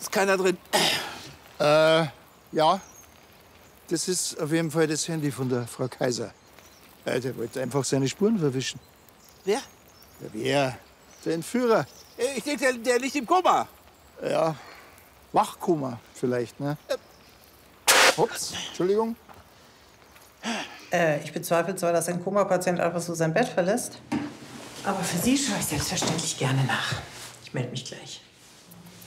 Ist keiner drin? Ja. Das ist auf jeden Fall das Handy von der Frau Kaiser. Der wollte einfach seine Spuren verwischen. Wer? Ja, wer? Der Entführer. Ich denke, der liegt im Koma. Ja, Wachkoma vielleicht, ne? Ups, Entschuldigung. Ich bezweifle zwar, dass ein Koma-Patient einfach so sein Bett verlässt, aber für Sie schaue ich selbstverständlich gerne nach. Ich melde mich gleich.